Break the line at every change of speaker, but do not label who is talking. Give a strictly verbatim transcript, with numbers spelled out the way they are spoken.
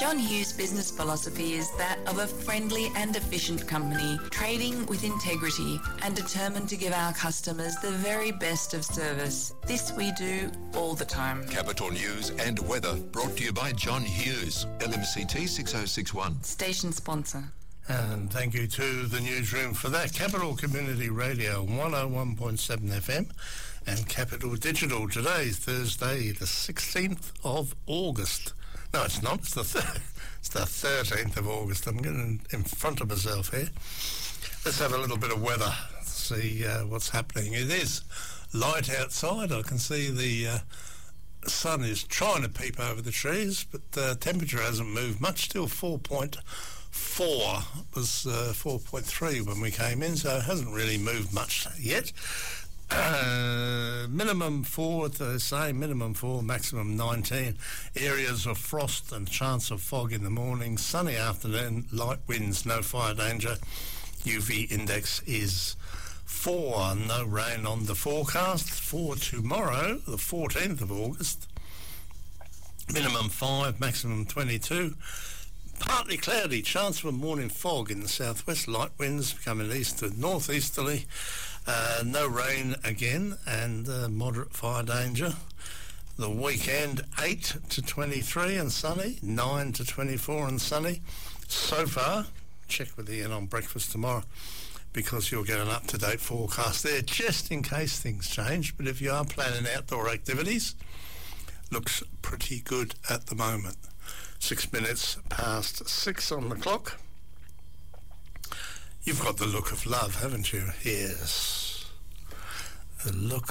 John Hughes' business philosophy is that of a friendly and efficient company, trading with integrity and determined to give our customers the very best of service. This we do all the time.
Capital News and weather brought to you by John Hughes, L M C T six oh six one.
Station sponsor.
And thank you to the newsroom for that. Capital Community Radio, one oh one point seven F M and Capital Digital. Today's Thursday, the sixteenth of August. No, it's not. It's the, th- it's the thirteenth of August. I'm getting in front of myself here. Let's have a little bit of weather, see uh, what's happening. It is light outside. I can see the uh, sun is trying to peep over the trees, but the temperature hasn't moved much. Still four point four. It was uh, four point three when we came in, so it hasn't really moved much yet. Uh, minimum four, the same, minimum four, maximum nineteen. Areas of frost and chance of fog in the morning. Sunny afternoon, light winds, no fire danger. U V index is four. No rain on the forecast for tomorrow, the fourteenth of August. Minimum five, maximum twenty-two. Partly cloudy, chance of a morning fog in the southwest. Light winds becoming east to northeasterly. Uh, no rain again, and uh, moderate fire danger. The weekend, eight to twenty-three and sunny, nine to twenty-four and sunny. So far, check with Ian on breakfast tomorrow, because you'll get an up-to-date forecast there, just in case things change. But if you are planning outdoor activities, looks pretty good at the moment. Six minutes past six on the clock. You've got the look of love, haven't you? Yes. The look